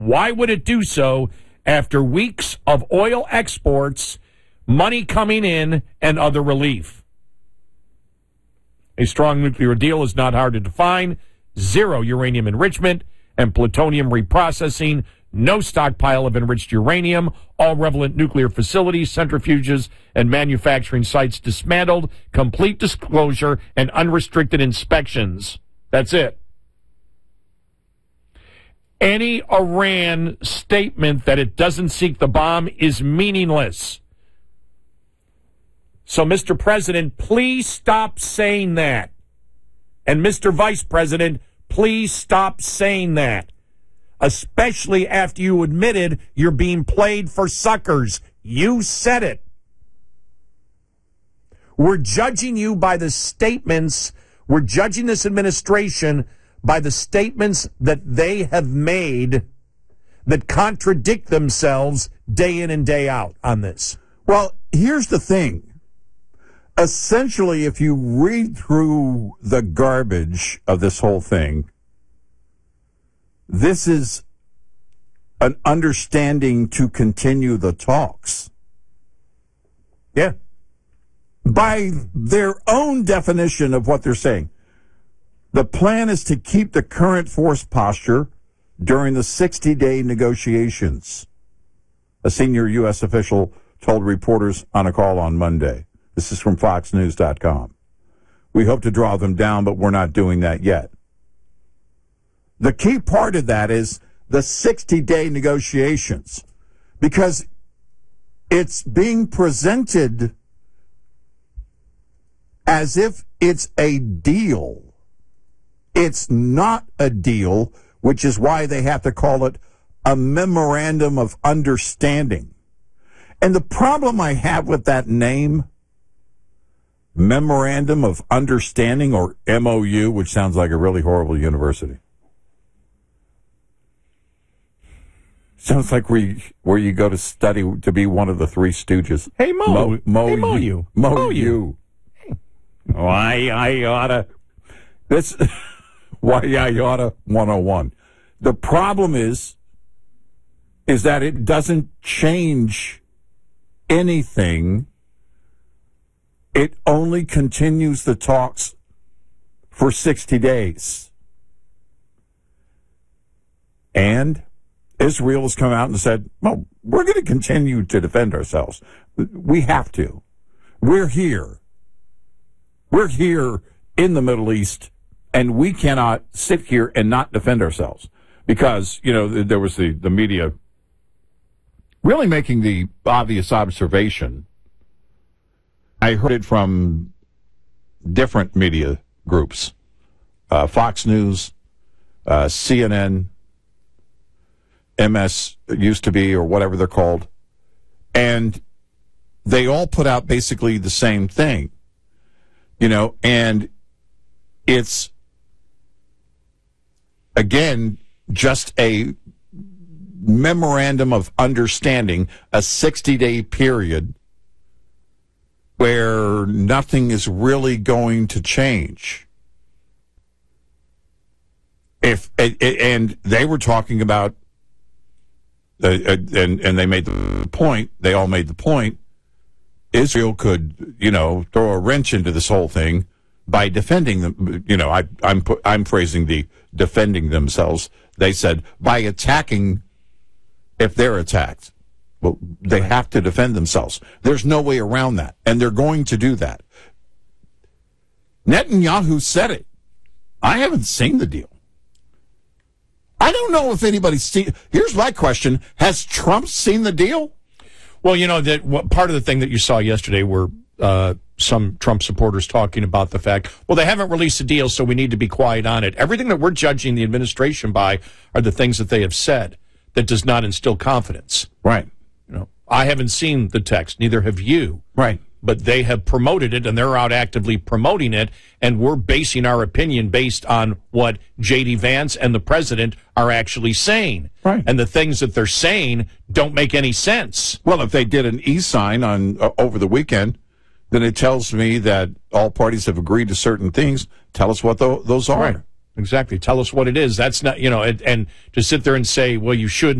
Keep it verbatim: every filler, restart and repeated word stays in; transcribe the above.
Why would it do so after weeks of oil exports, money coming in, and other relief? A strong nuclear deal is not hard to define. Zero uranium enrichment and plutonium reprocessing. No stockpile of enriched uranium. All relevant nuclear facilities, centrifuges, and manufacturing sites dismantled. Complete disclosure and unrestricted inspections. That's it. Any Iran statement that it doesn't seek the bomb is meaningless. So, Mister President, please stop saying that. And Mister Vice President, please stop saying that. Especially after you admitted you're being played for suckers. You said it. We're judging you by the statements. We're judging this administration by the statements that they have made that contradict themselves day in and day out on this. Well, here's the thing. Essentially, if you read through the garbage of this whole thing, this is an understanding to continue the talks. Yeah. By their own definition of what they're saying. The plan is to keep the current force posture during the sixty-day negotiations, a senior U S official told reporters on a call on Monday. This is from fox news dot com. We hope to draw them down, but we're not doing that yet. The key part of that is the sixty-day negotiations, because it's being presented as if it's a deal. It's not a deal, which is why they have to call it a memorandum of understanding. And the problem I have with that name, Memorandum of Understanding, or M O U, which sounds like a really horrible university. Sounds like where you, where you go to study to be one of the Three Stooges. Hey, Mo. Mo, Mo, hey, Mo you. Mo, Mo you. Oh, I, I oughta. This, why I oughta one oh one. The problem is, is that it doesn't change anything. It only continues the talks for sixty days. And Israel has come out and said, well, we're going to continue to defend ourselves. We have to. We're here. We're here in the Middle East, and we cannot sit here and not defend ourselves. Because, you know, there was the, the media really making the obvious observation. I heard it from different media groups, uh, Fox News, uh, C N N, M S used to be, or whatever they're called, and they all put out basically the same thing, you know, and it's, again, just a memorandum of understanding, a sixty-day period where nothing is really going to change. If and they were talking about, uh, and and they made the point. They all made the point. Israel could, you know, throw a wrench into this whole thing by defending them. You know, I, I'm I'm phrasing the defending themselves. They said by attacking if they're attacked. Well, they have to defend themselves. There's no way around that, and they're going to do that. Netanyahu said it. I haven't seen the deal. I don't know if anybody's seen. Here's my question: has Trump seen the deal? Well, you know that what, part of the thing that you saw yesterday were uh, some Trump supporters talking about the fact, well, they haven't released a deal, so we need to be quiet on it. Everything that we're judging the administration by are the things that they have said that does not instill confidence. Right. You know, I haven't seen the text, neither have you. Right. But they have promoted it, and they're out actively promoting it, and we're basing our opinion based on what J D. Vance and the president are actually saying. Right. And the things that they're saying don't make any sense. Well, if they did an e-sign on uh, over the weekend, then it tells me that all parties have agreed to certain things. Tell us what th- those are. Right. Exactly. Tell us what it is. That's not, you know, and, and to sit there and say, well, you shouldn't.